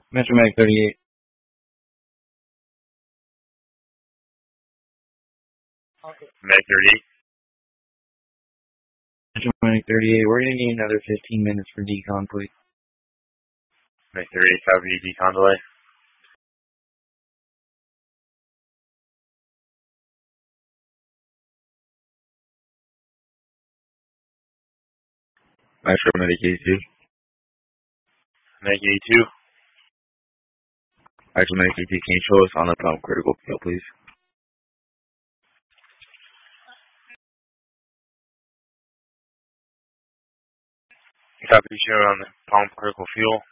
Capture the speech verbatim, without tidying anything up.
Metro Mag thirty-eight. Mag thirty-eight. Metro Mag thirty-eight, we're gonna need another fifteen minutes for decon, please. Mag thirty-eight, copy, decon delay. Metro Mag eighty-two. Mag eighty-two. Metro Mag eighty-two, can you show us on the pump critical field, please? Copy, show on the palm critical fuel.